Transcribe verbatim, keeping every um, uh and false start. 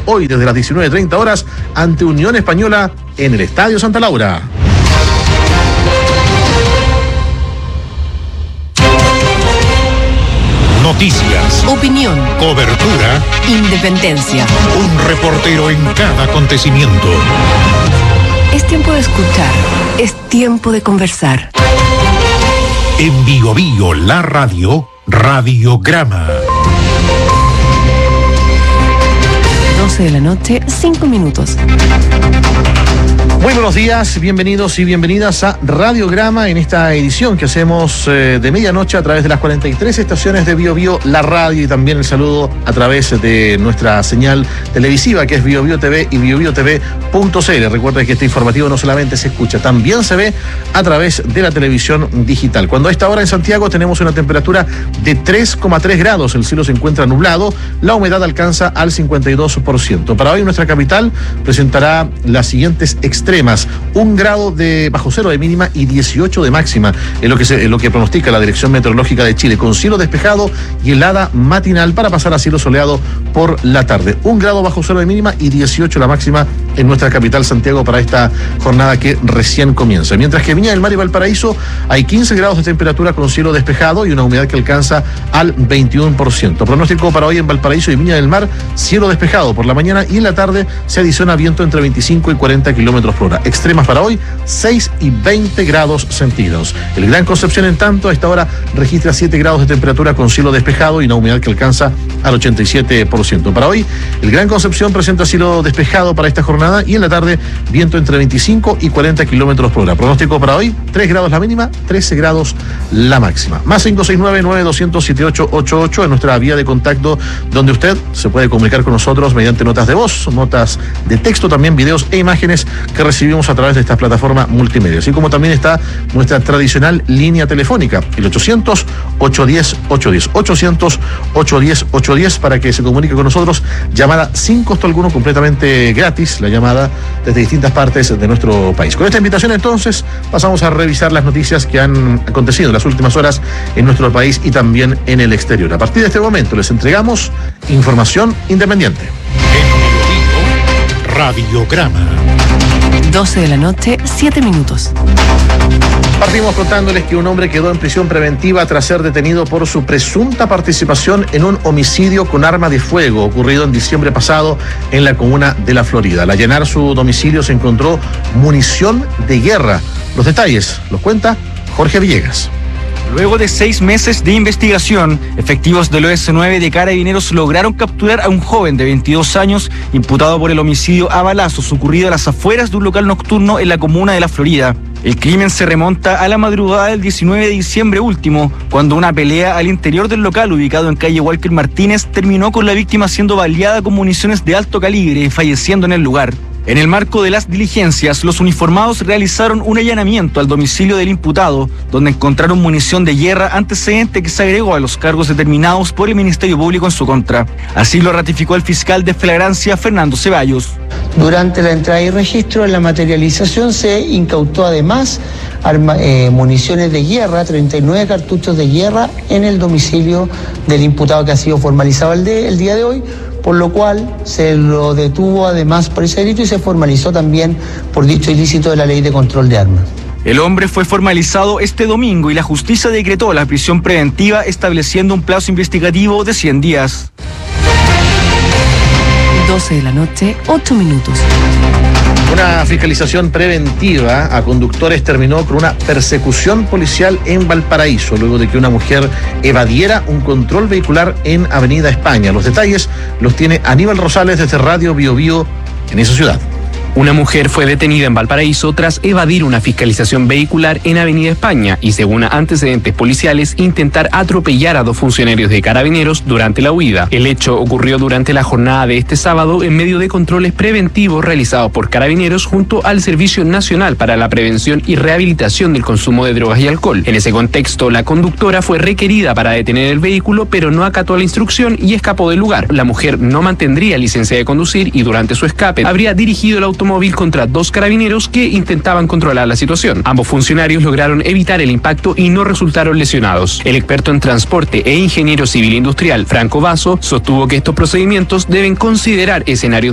hoy desde las diecinueve treinta horas ante Unión Española en el Estadio Santa Laura. Noticias, opinión, cobertura, independencia. Un reportero en cada acontecimiento. Es tiempo de escuchar, es tiempo de conversar. En Bio Bio, la radio, Radiograma. doce de la noche, cinco minutos. Muy buenos días, bienvenidos y bienvenidas a Radiograma en esta edición que hacemos eh, de medianoche a través de las cuarenta y tres estaciones de Bio Bio, la radio, y también el saludo a través de nuestra señal televisiva que es Bio Bio T V y bio bio t v punto c l. Recuerden que este informativo no solamente se escucha, también se ve a través de la televisión digital. Cuando a esta hora en Santiago tenemos una temperatura de tres coma tres grados, el cielo se encuentra nublado, la humedad alcanza al cincuenta y dos por ciento. Para hoy nuestra capital presentará las siguientes extremas: un grado de bajo cero de mínima y dieciocho de máxima, es lo que se, es lo que pronostica la Dirección Meteorológica de Chile, con cielo despejado y helada matinal para pasar a cielo soleado por la tarde. Un grado bajo cero de mínima y dieciocho la máxima en nuestra capital Santiago para esta jornada que recién comienza. Mientras que Viña del Mar y Valparaíso hay quince grados de temperatura con cielo despejado y una humedad que alcanza al veintiuno por ciento. Pronóstico para hoy en Valparaíso y Viña del Mar: cielo despejado por la mañana y en la tarde se adiciona viento entre veinticinco y cuarenta kilómetros por hora. Extremas para hoy, seis y veinte grados centígrados. El Gran Concepción, en tanto, a esta hora registra siete grados de temperatura con cielo despejado y una humedad que alcanza al ochenta y siete por ciento. Para hoy, el Gran Concepción presenta cielo despejado para esta jornada y en la tarde viento entre veinticinco y cuarenta kilómetros por hora. Pronóstico para hoy: tres grados la mínima, trece grados la máxima. Más cinco seis nueve, nueve dos cero cero, siete ocho ocho ocho en nuestra vía de contacto, donde usted se puede comunicar con nosotros mediante notas de voz, notas de texto, también videos e imágenes que recibimos a través de esta plataforma multimedia. Así como también está nuestra tradicional línea telefónica, el ochocientos, ochocientos diez, ochocientos diez, ochocientos, ochocientos diez, ochocientos diez, para que se comunique con nosotros. Llamada sin costo alguno, completamente gratis, la llamada desde distintas partes de nuestro país. Con esta invitación, entonces, pasamos a revisar las noticias que han acontecido en las últimas horas en nuestro país y también en el exterior. A partir de este momento les entregamos información independiente. En Bio Bio, Radiograma. doce de la noche, siete minutos. Partimos contándoles que un hombre quedó en prisión preventiva tras ser detenido por su presunta participación en un homicidio con arma de fuego ocurrido en diciembre pasado en la comuna de La Florida. Al allanar su domicilio se encontró munición de guerra. Los detalles los cuenta Jorge Villegas. Luego de seis meses de investigación, efectivos del O S nueve de Carabineros lograron capturar a un joven de veintidós años imputado por el homicidio a balazos ocurrido a las afueras de un local nocturno en la comuna de La Florida. El crimen se remonta a la madrugada del diecinueve de diciembre último, cuando una pelea al interior del local ubicado en calle Walker Martínez terminó con la víctima siendo baleada con municiones de alto calibre y falleciendo en el lugar. En el marco de las diligencias, los uniformados realizaron un allanamiento al domicilio del imputado, donde encontraron munición de guerra, antecedente que se agregó a los cargos determinados por el Ministerio Público en su contra. Así lo ratificó el fiscal de flagrancia, Fernando Ceballos. Durante la entrada y registro en la materialización se incautó además arma, eh, municiones de guerra, treinta y nueve cartuchos de guerra en el domicilio del imputado, que ha sido formalizado el, de, el día de hoy, por lo cual se lo detuvo además por ese delito y se formalizó también por dicho ilícito de la Ley de Control de Armas. El hombre fue formalizado este domingo y la justicia decretó la prisión preventiva, estableciendo un plazo investigativo de cien días. doce de la noche, ocho minutos. Una fiscalización preventiva a conductores terminó con una persecución policial en Valparaíso, luego de que una mujer evadiera un control vehicular en Avenida España. Los detalles los tiene Aníbal Rosales desde Radio Bio Bio en esa ciudad. Una mujer fue detenida en Valparaíso tras evadir una fiscalización vehicular en Avenida España y, según antecedentes policiales, intentar atropellar a dos funcionarios de Carabineros durante la huida. El hecho ocurrió durante la jornada de este sábado en medio de controles preventivos realizados por Carabineros junto al Servicio Nacional para la Prevención y Rehabilitación del Consumo de Drogas y Alcohol. En ese contexto, la conductora fue requerida para detener el vehículo, pero no acató la instrucción y escapó del lugar. La mujer no mantendría licencia de conducir y durante su escape habría dirigido el automóvil móvil contra dos carabineros que intentaban controlar la situación. Ambos funcionarios lograron evitar el impacto y no resultaron lesionados. El experto en transporte e ingeniero civil industrial Franco Vaso sostuvo que estos procedimientos deben considerar escenarios